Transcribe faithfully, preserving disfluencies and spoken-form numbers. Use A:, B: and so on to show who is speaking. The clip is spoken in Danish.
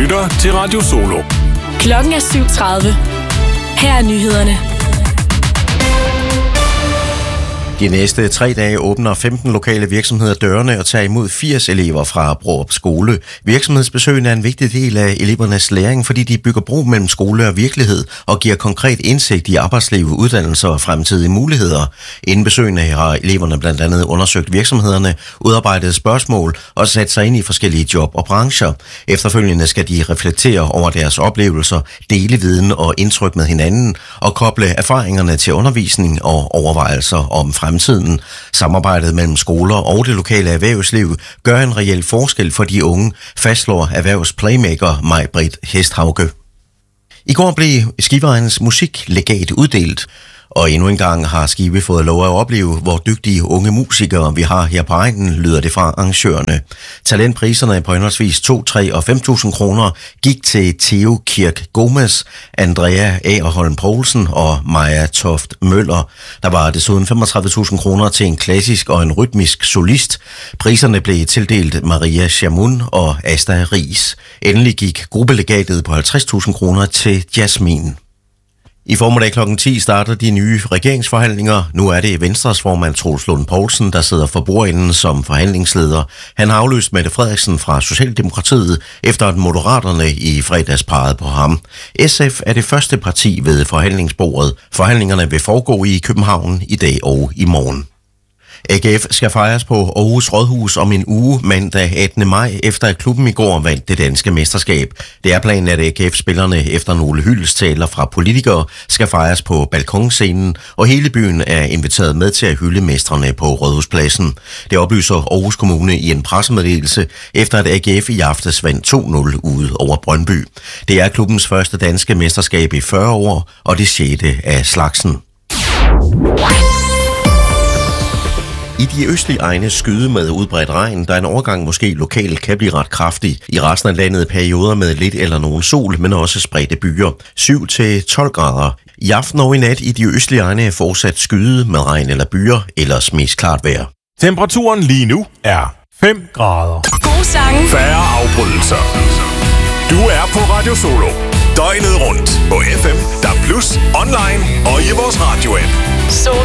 A: lytter til Radio Solo.
B: Klokken er syv tredive. Her er nyhederne.
C: De næste tre dage åbner femten lokale virksomheder dørene og tager imod firs elever fra Brårup Skole. Virksomhedsbesøgene er en vigtig del af elevernes læring, fordi de bygger bro mellem skole og virkelighed og giver konkret indsigt i arbejdsliv, uddannelser og fremtidige muligheder. Inden besøgene har eleverne blandt andet undersøgt virksomhederne, udarbejdet spørgsmål og sat sig ind i forskellige job og brancher. Efterfølgende skal de reflektere over deres oplevelser, dele viden og indtryk med hinanden og koble erfaringerne til undervisning og overvejelser om fremtiden. Fremtiden. Samarbejdet mellem skoler og det lokale erhvervsliv gør en reel forskel for de unge, fastslår erhvervsplaymaker Maj-Britt Hesthauge. I går blev Skivejens musiklegat uddelt, og endnu en gang har Skive fået lov at opleve, hvor dygtige unge musikere vi har her på egnen, lyder det fra arrangørerne. Talentpriserne på henholdsvis to, tre og fem tusind kroner gik til Theo Kirk Gomez, Andrea Agerholm Poulsen og Maja Toft Møller. Der var desuden femogtredive tusind kroner til en klassisk og en rytmisk solist. Priserne blev tildelt Maria Chamun og Asta Ries. Endelig gik gruppelegatet på halvtreds tusind kroner til Jasmin. I formiddag klokken ti starter de nye regeringsforhandlinger. Nu er det Venstres formand Troels Lund Poulsen, der sidder for bordenden som forhandlingsleder. Han har afløst Mette Frederiksen fra Socialdemokratiet, efter at Moderaterne i fredags pegede på ham. S F er det første parti ved forhandlingsbordet. Forhandlingerne vil foregå i København i dag og i morgen. A G F skal fejres på Aarhus Rådhus om en uge mandag attende maj, efter at klubben i går vandt det danske mesterskab. Det er planen, at A G F-spillerne efter nogle hyldesttaler fra politikere skal fejres på balkonscenen, og hele byen er inviteret med til at hylde mestrene på Rådhuspladsen. Det oplyser Aarhus Kommune i en pressemeddelelse, efter at A G F i aftes vandt to nul ude over Brøndby. Det er klubbens første danske mesterskab i fyrre år, og det sjette af slagsen. I de østlige egne skyde med udbredt regn, der en overgang måske lokalt kan blive ret kraftig. I resten af landet perioder med lidt eller nogen sol, men også spredte byer. syv til tolv grader. I aften og i nat i de østlige egne er fortsat skyde med regn eller byer, ellers mest klart vejr.
A: Temperaturen lige nu er fem grader.
B: God sange.
A: Færre afbrydelser. Du er på Radio Solo. Døgnet rundt på F M, D A B plus, online og i vores radio-app.
B: Solo.